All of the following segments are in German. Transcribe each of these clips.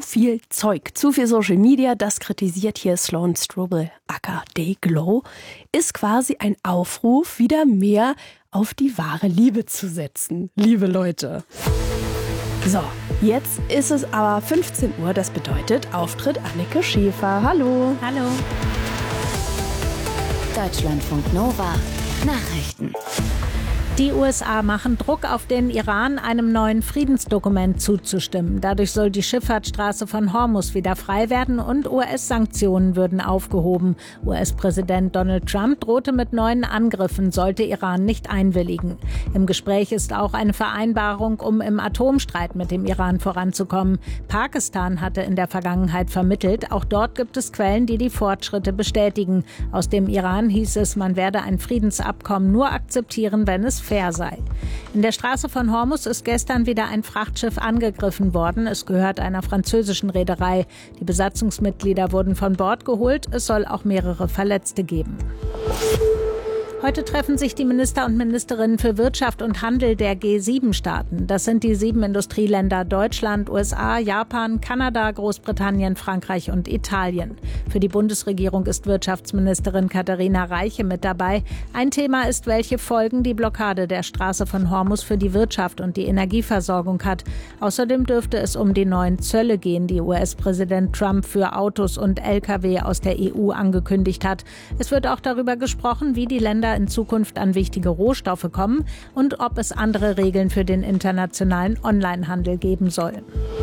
viel Zeug, zu viel Social Media, das kritisiert hier Sloan Strobel aka Dayglow, ist quasi ein Aufruf, wieder mehr auf die wahre Liebe zu setzen, liebe Leute. So, jetzt ist es aber 15 Uhr, das bedeutet Auftritt Anneke Schäfer. Hallo. Hallo. Deutschlandfunk Nova Nachrichten. Die USA machen Druck auf den Iran, einem neuen Friedensdokument zuzustimmen. Dadurch soll die Schifffahrtsstraße von Hormuz wieder frei werden und US-Sanktionen würden aufgehoben. US-Präsident Donald Trump drohte mit neuen Angriffen, sollte Iran nicht einwilligen. Im Gespräch ist auch eine Vereinbarung, um im Atomstreit mit dem Iran voranzukommen. Pakistan hatte in der Vergangenheit vermittelt. Auch dort gibt es Quellen, die die Fortschritte bestätigen. Aus dem Iran hieß es, man werde ein Friedensabkommen nur akzeptieren, wenn es fair sei. In der Straße von Hormuz ist gestern wieder ein Frachtschiff angegriffen worden. Es gehört einer französischen Reederei. Die Besatzungsmitglieder wurden von Bord geholt. Es soll auch mehrere Verletzte geben. Heute treffen sich die Minister und Ministerinnen für Wirtschaft und Handel der G7-Staaten. Das sind die 7 Industrieländer Deutschland, USA, Japan, Kanada, Großbritannien, Frankreich und Italien. Für die Bundesregierung ist Wirtschaftsministerin Katharina Reiche mit dabei. Ein Thema ist, welche Folgen die Blockade der Straße von Hormuz für die Wirtschaft und die Energieversorgung hat. Außerdem dürfte es um die neuen Zölle gehen, die US-Präsident Trump für Autos und Lkw aus der EU angekündigt hat. Es wird auch darüber gesprochen, wie die Länder in Zukunft an wichtige Rohstoffe kommen und ob es andere Regeln für den internationalen Onlinehandel geben soll.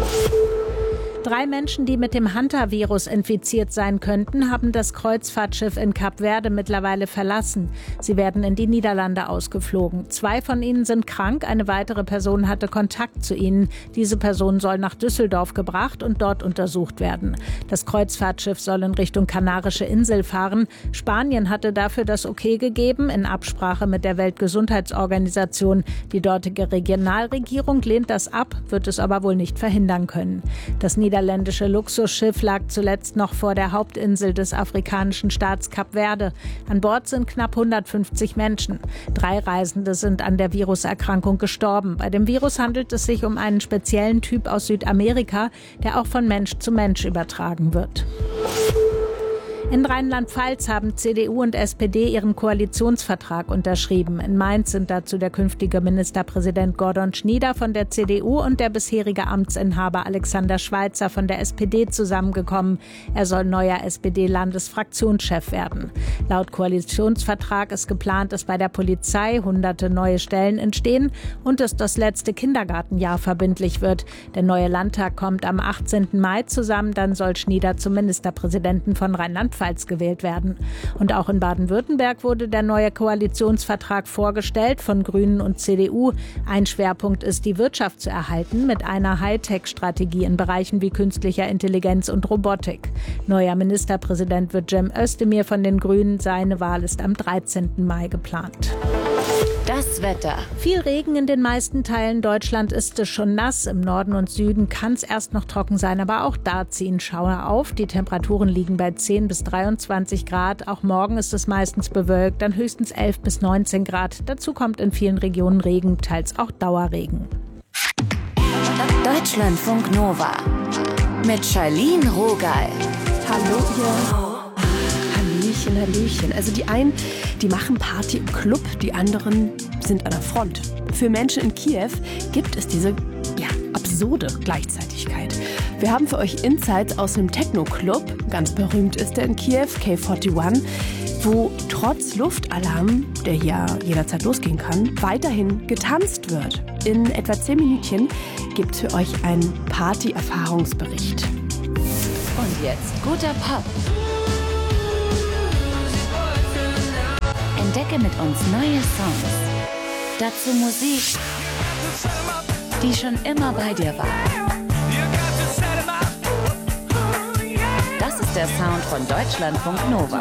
3 Menschen, die mit dem Hantavirus infiziert sein könnten, haben das Kreuzfahrtschiff in Kap Verde mittlerweile verlassen. Sie werden in die Niederlande ausgeflogen. 2 von ihnen sind krank, eine weitere Person hatte Kontakt zu ihnen. Diese Person soll nach Düsseldorf gebracht und dort untersucht werden. Das Kreuzfahrtschiff soll in Richtung Kanarische Insel fahren. Spanien hatte dafür das Okay gegeben, in Absprache mit der Weltgesundheitsorganisation. Die dortige Regionalregierung lehnt das ab, wird es aber wohl nicht verhindern können. Das niederländische Luxusschiff lag zuletzt noch vor der Hauptinsel des afrikanischen Staats Kap Verde. An Bord sind knapp 150 Menschen. 3 Reisende sind an der Viruserkrankung gestorben. Bei dem Virus handelt es sich um einen speziellen Typ aus Südamerika, der auch von Mensch zu Mensch übertragen wird. In Rheinland-Pfalz haben CDU und SPD ihren Koalitionsvertrag unterschrieben. In Mainz sind dazu der künftige Ministerpräsident Gordon Schnieder von der CDU und der bisherige Amtsinhaber Alexander Schweitzer von der SPD zusammengekommen. Er soll neuer SPD-Landesfraktionschef werden. Laut Koalitionsvertrag ist geplant, dass bei der Polizei hunderte neue Stellen entstehen und dass das letzte Kindergartenjahr verbindlich wird. Der neue Landtag kommt am 18. Mai zusammen, dann soll Schnieder zum Ministerpräsidenten von Rheinland-Pfalz gewählt werden. Und auch in Baden-Württemberg wurde der neue Koalitionsvertrag vorgestellt von Grünen und CDU. Ein Schwerpunkt ist, die Wirtschaft zu erhalten mit einer Hightech-Strategie in Bereichen wie künstlicher Intelligenz und Robotik. Neuer Ministerpräsident wird Cem Özdemir von den Grünen. Seine Wahl ist am 13. Mai geplant. Das Wetter. Viel Regen in den meisten Teilen Deutschland ist es schon nass. Im Norden und Süden kann es erst noch trocken sein, aber auch da ziehen Schauer auf. Die Temperaturen liegen bei 10 bis 23 Grad. Auch morgen ist es meistens bewölkt, dann höchstens 11 bis 19 Grad. Dazu kommt in vielen Regionen Regen, teils auch Dauerregen. Deutschlandfunk Nova mit Charlene Rogal. Hallo ihr. Hallöchen, Hallöchen. Also die einen, die machen Party im Club, die anderen sind an der Front. Für Menschen in Kiew gibt es diese absurde Gleichzeitigkeit. Wir haben für euch Insights aus einem Techno-Club, ganz berühmt ist der in Kiew, K41, wo trotz Luftalarm, der ja jederzeit losgehen kann, weiterhin getanzt wird. In etwa 10 Minütchen gibt es für euch einen Party-Erfahrungsbericht. Und jetzt guter Pop. Entdecke mit uns neue Songs. Dazu Musik, die schon immer bei dir war. Das ist der Sound von Deutschlandfunk Nova.